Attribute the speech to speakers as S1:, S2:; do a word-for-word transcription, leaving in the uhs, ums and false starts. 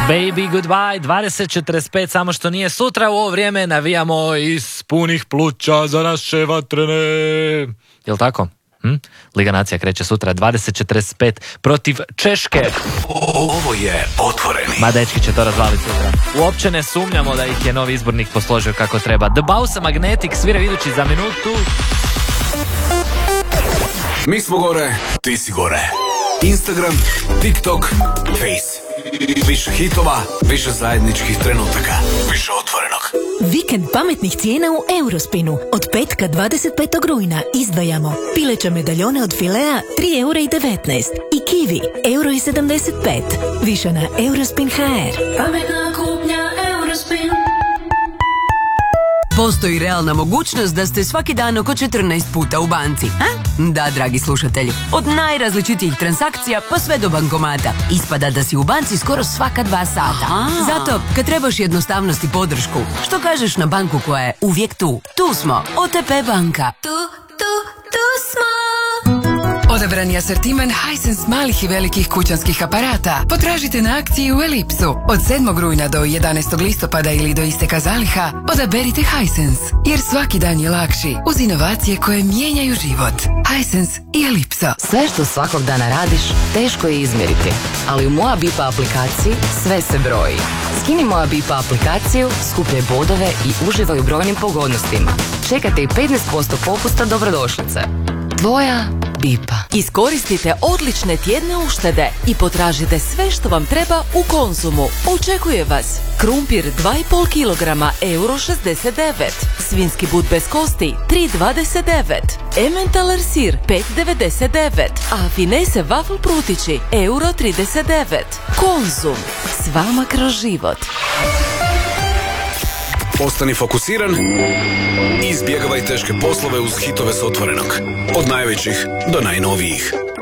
S1: Baby goodbye, dvadeset četrdeset pet, samo što nije sutra u ovo vrijeme, navijamo iz punih pluća za naše vatrene. Jel' tako? Hm? Liga nacija kreće sutra dvadeset četrdeset pet protiv Češke.
S2: Ovo je Otvoreni.
S1: Ma dečki će to razvaliti sutra. Uopće ne sumnjamo da ih je novi izbornik posložio kako treba. The Bausa Magnetic svira idući za minutu.
S2: Mi smo gore, ti si gore. Instagram, TikTok, Face. Više hitova, više zajedničkih trenutaka, više Otvorenog.
S3: Vikend pametnih cijena u Eurospinu. Od petka dvadeset petog rujna izdvajamo pileće medaljone od Filea tri eura i devetnaest i kiwi euro i sedamdeset pet. Više na Eurospin točka hr.
S4: Pametna kupnja Eurospin.
S5: Postoji realna mogućnost da ste svaki dan oko četrnaest puta u banci. A? Da, dragi slušatelji, od najrazličitijih transakcija pa sve do bankomata. Ispada da si u banci skoro svaka dva sata. Aha. Zato, kad trebaš jednostavnost i podršku, što kažeš na banku koja je uvijek tu? Tu smo, O T P banka.
S4: Tu, tu, tu smo.
S6: Odabrani asortiman Hisense malih i velikih kućanskih aparata potražite na akciji u Elipsu. Od sedmog rujna do jedanaestog listopada ili do isteka zaliha odaberite Hisense, jer svaki dan je lakši uz inovacije koje mijenjaju život. Hisense i Elipso.
S7: Sve što svakog dana radiš, teško je izmjeriti, ali u Moja Bipa aplikaciji sve se broji. Skini Moja Bipa aplikaciju, skupljaj bodove i uživaj u brojnim pogodnostima. Čekate i petnaest posto popusta dobrodošlice. Tvoja Bipa.
S8: Iskoristite odlične tjedne uštede i potražite sve što vam treba u Konzumu. Očekuje vas krumpir dva i pol kilograma euro šezdeset devet, svinski but bez kosti tri dvadeset devet, Emmentaler sir pet devedeset devet, a finese wafel prutići euro trideset devet. Konzum, s vama kroz život.
S2: Ostani fokusiran i izbjegavaj teške poslove uz hitove s Otvorenog. Od najvećih do najnovijih.